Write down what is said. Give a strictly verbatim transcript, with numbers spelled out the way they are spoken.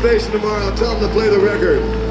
station tomorrow. Tell them to play the record.